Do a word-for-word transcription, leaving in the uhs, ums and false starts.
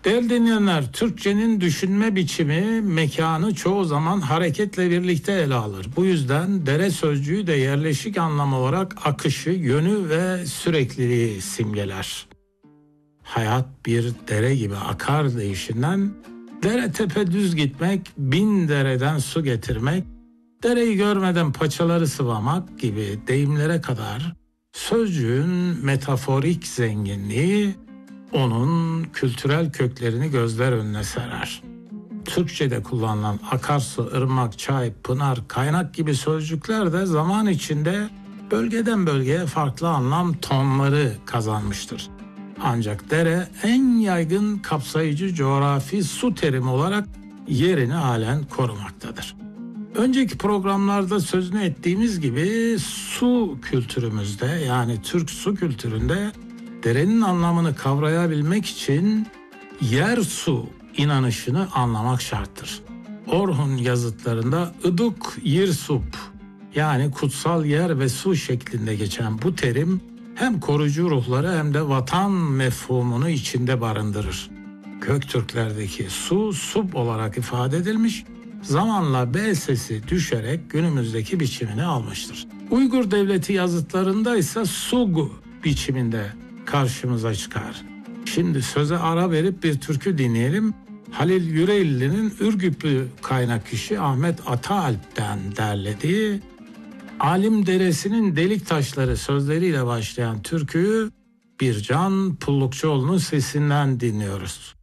Değerli dinleyenler, Türkçenin düşünme biçimi mekanı çoğu zaman hareketle birlikte ele alır. Bu yüzden dere sözcüğü de yerleşik anlam olarak akışı, yönü ve sürekliliği simgeler. Hayat bir dere gibi akar deyişinden dere tepe düz gitmek, bin dereden su getirmek, dereyi görmeden paçaları sıvamak gibi deyimlere kadar sözcüğün metaforik zenginliği onun kültürel köklerini gözler önüne serer. Türkçe'de kullanılan akarsu, ırmak, çay, pınar, kaynak gibi sözcükler de zaman içinde bölgeden bölgeye farklı anlam tonları kazanmıştır. Ancak dere en yaygın kapsayıcı coğrafi su terimi olarak yerini halen korumaktadır. Önceki programlarda sözünü ettiğimiz gibi su kültürümüzde, yani Türk su kültüründe derenin anlamını kavrayabilmek için yer su inanışını anlamak şarttır. Orhun yazıtlarında ıduk yirsup, yani kutsal yer ve su şeklinde geçen bu terim hem koruyucu ruhları hem de vatan mefhumunu içinde barındırır. Göktürklerdeki su, sup olarak ifade edilmiş, zamanla B sesi düşerek günümüzdeki biçimini almıştır. Uygur Devleti yazıtlarında ise sugu biçiminde karşımıza çıkar. Şimdi söze ara verip bir türkü dinleyelim. Halil Yüreğli'nin Ürgüplü kaynak kişi Ahmet Ataalp'ten derlediği Alim Deresi'nin Delik Taşları sözleriyle başlayan türküyü Bircan Pullukçuoğlu'nun sesinden dinliyoruz.